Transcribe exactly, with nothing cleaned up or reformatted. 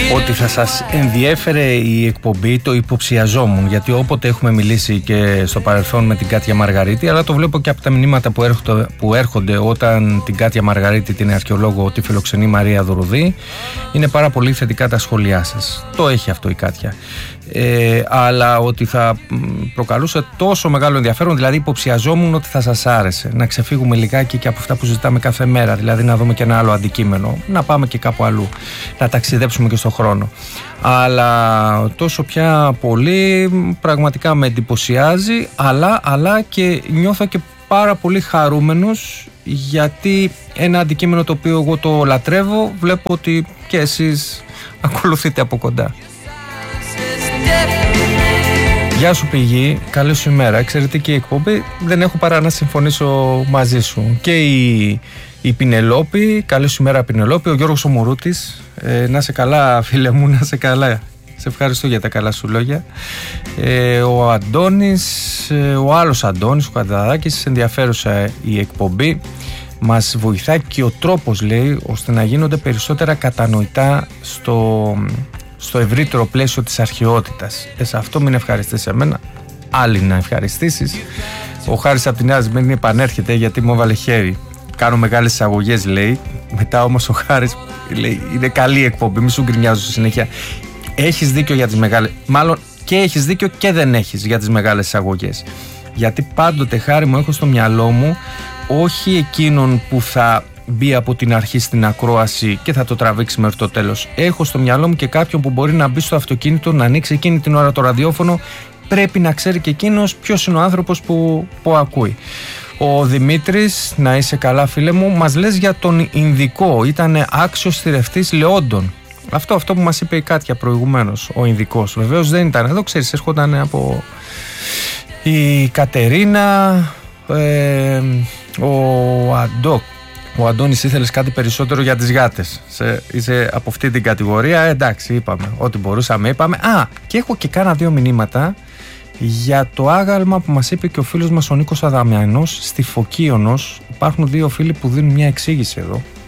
ότι θα σας ενδιέφερε η εκπομπή, το υποψιαζόμουν, γιατί όποτε έχουμε μιλήσει και στο παρελθόν με την Κάτια Μαργαρίτη, αλλά το βλέπω και από τα μηνύματα που έρχονται, που έρχονται όταν την Κάτια Μαργαρίτη, την αρχαιολόγο, τη φιλοξενεί Μαρία Δουρουδή, είναι πάρα πολύ θετικά τα σχόλιά σας. Το έχει αυτό η Κάτια. Ε, αλλά ότι θα προκαλούσε τόσο μεγάλο ενδιαφέρον, δηλαδή υποψιαζόμουν ότι θα σας άρεσε να ξεφύγουμε λιγάκι και από αυτά που συζητάμε κάθε μέρα, δηλαδή να δούμε και ένα άλλο αντικείμενο, να πάμε και κάπου αλλού, να ταξιδέψουμε και στον χρόνο. Αλλά τόσο πια πολύ πραγματικά με εντυπωσιάζει, αλλά, αλλά και νιώθω και πάρα πολύ χαρούμενος, γιατί ένα αντικείμενο το οποίο εγώ το λατρεύω, βλέπω ότι και εσείς ακολουθείτε από κοντά. Γεια σου Πηγή, καλή σου ημέρα. Εξαιρετική εκπομπή, δεν έχω παρά να συμφωνήσω μαζί σου. Και η, η Πινελόπη, καλή σου ημέρα Πινελόπη. Ο Γιώργος ο Μουρούτης, ε, να σε καλά φίλε μου, να σε καλά. Σε ευχαριστώ για τα καλά σου λόγια. Ε, ο Αντώνης, ε, ο άλλος Αντώνης, ο Καταδάκης, ενδιαφέρουσα η εκπομπή. Μας βοηθάει και ο τρόπος, λέει, ώστε να γίνονται περισσότερα κατανοητά στο... στο ευρύτερο πλαίσιο της αρχαιότητας. Ε, σε αυτό μην ευχαριστήσεις εμένα, άλλοι να ευχαριστήσεις. Ο Χάρης από την Νέα Σμύρνη επανέρχεται γιατί μου έβαλε χέρι. Κάνω μεγάλες εισαγωγές, λέει. Μετά όμως ο Χάρης λέει: είναι καλή εκπομπή, μη σου γκρινιάζω στη συνέχεια. Έχεις δίκιο για τις μεγάλες. Μάλλον και έχεις δίκιο και δεν έχεις για τις μεγάλες εισαγωγές. Γιατί πάντοτε, Χάρη μου, έχω στο μυαλό μου όχι εκείνον που θα μπει από την αρχή στην ακρόαση και θα το τραβήξει μέχρι το τέλος. Έχω στο μυαλό μου και κάποιον που μπορεί να μπει στο αυτοκίνητο, να ανοίξει εκείνη την ώρα το ραδιόφωνο. Πρέπει να ξέρει και εκείνος ποιος είναι ο άνθρωπος που, που ακούει. Ο Δημήτρης, να είσαι καλά φίλε μου, μας λες για τον Ινδικό. Ήταν άξιος θηρευτής λεόντων. Αυτό, αυτό που μας είπε η Κάτια προηγουμένως, ο Ινδικός. Βεβαίως δεν ήταν εδώ, ξέρεις, έρχονταν από η Κατερίνα, ε, ο Αντόκ. Ο Αντώνης, ήθελες κάτι περισσότερο για τις γάτες. Σε, είσαι από αυτή την κατηγορία. Ε, εντάξει, είπαμε. Ό,τι μπορούσαμε, είπαμε. Α, και έχω και κάνα δύο μηνύματα για το άγαλμα που μας είπε και ο φίλος μας ο Νίκος Αδαμιανός στη Φωκίωνος. Υπάρχουν δύο φίλοι που δίνουν μια εξήγηση εδώ.